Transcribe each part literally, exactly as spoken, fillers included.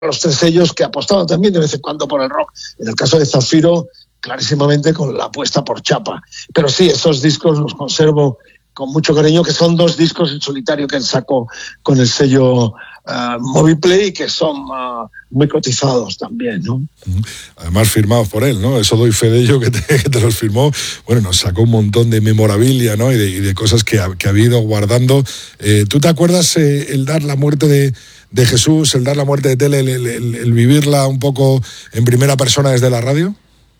los tres sellos que apostaban también de vez en cuando por el rock. En el caso de Zafiro, clarísimamente con la apuesta por Chapa. Pero sí, esos discos los conservo con mucho cariño, que son dos discos en solitario que él sacó con el sello uh, Moviplay y que son uh, muy cotizados también, ¿no? Además firmados por él, ¿no? Eso doy fe de ello, que te, que te los firmó. Bueno, nos sacó un montón de memorabilia, ¿no? Y de, y de cosas que ha, que ha ido guardando. Eh, ¿Tú te acuerdas eh, el dar la muerte de, de Jesús, el dar la muerte de Tele, el, el, el, el vivirla un poco en primera persona desde la radio?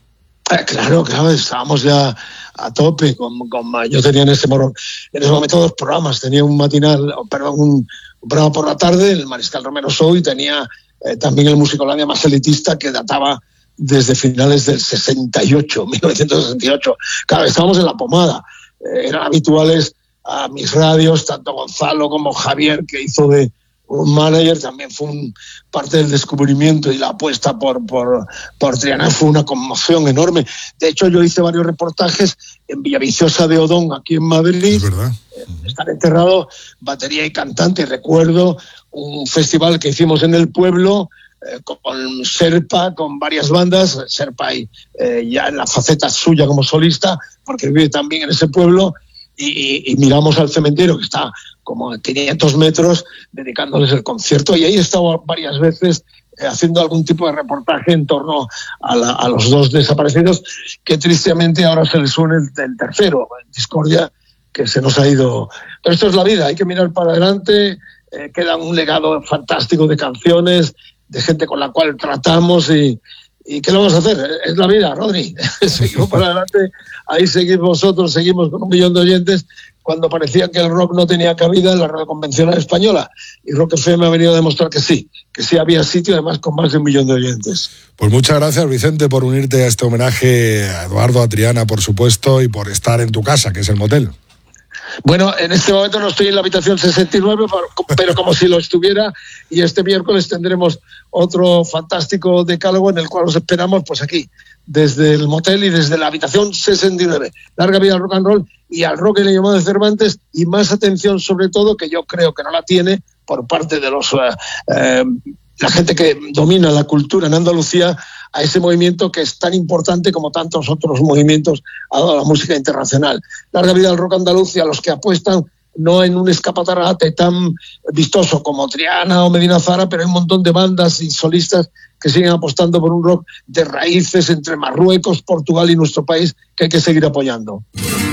Eh, claro, claro, estábamos ya a tope. Con, con, yo tenía en ese, en ese momento dos programas. Tenía un matinal, perdón, un, un programa por la tarde, el Mariscal Romero Show, y tenía eh, también el Musicolandia más elitista, que databa desde finales del sesenta y ocho, mil novecientos sesenta y ocho. Claro, estábamos en la pomada. Eh, eran habituales a mis radios, tanto Gonzalo como Javier, que hizo de un manager, también fue un, parte del descubrimiento, y la apuesta por, por, por Triana fue una conmoción enorme. De hecho, yo hice varios reportajes en Villaviciosa de Odón, aquí en Madrid. Es verdad. Estar enterrado, batería y cantante. Y recuerdo un festival que hicimos en el pueblo eh, con Serpa, con varias bandas. Serpa y, eh, ya en la faceta suya como solista, porque vive también en ese pueblo. Y, y miramos al cementerio, que está como a quinientos metros, dedicándoles el concierto, y ahí he estado varias veces eh, haciendo algún tipo de reportaje en torno a, la, a los dos desaparecidos, que tristemente ahora se les une el, el tercero, el Discordia, que se nos ha ido. Pero esto es la vida, hay que mirar para adelante. Eh, queda un legado fantástico de canciones, de gente con la cual tratamos, y ¿Y qué lo vamos a hacer? Es la vida, Rodri. Seguimos para adelante, ahí seguimos vosotros, seguimos con un millón de oyentes, cuando parecía que el rock no tenía cabida en la radio convencional española. Y Rock F M ha venido a demostrar que sí, que sí había sitio, además con más de un millón de oyentes. Pues muchas gracias, Vicente, por unirte a este homenaje a Eduardo, a Triana, por supuesto, y por estar en tu casa, que es el motel. Bueno, en este momento no estoy en la habitación sesenta y nueve, pero como si lo estuviera, y este miércoles tendremos otro fantástico decálogo en el cual os esperamos, pues aquí, desde el motel y desde la habitación sesenta y nueve. Larga vida al rock and roll y al rock en el idioma de Cervantes, y más atención sobre todo, que yo creo que no la tiene por parte de los eh, eh, la gente que domina la cultura en Andalucía, a ese movimiento que es tan importante como tantos otros movimientos a la música internacional. Larga vida al rock andaluz, y a los que apuestan no en un escapatarate tan vistoso como Triana o Medina Zara, pero hay un montón de bandas y solistas que siguen apostando por un rock de raíces entre Marruecos, Portugal y nuestro país, que hay que seguir apoyando.